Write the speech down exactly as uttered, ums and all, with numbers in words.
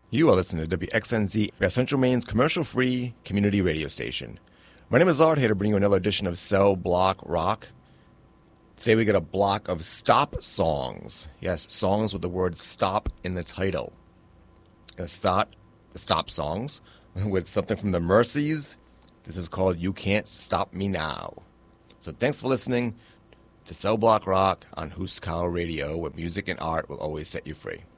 You are listening to W X N Z, Central Maine's commercial-free community radio station. My name is Art, here to bring you another edition of Cell Block Rock. Today we get a block of stop songs. Yes, songs with the word stop in the title. Going to start the stop songs with something from the Mercies. This is called You Can't Stop Me Now. So thanks for listening to Cell Block Rock on Huskau Radio, where music and art will always set you free.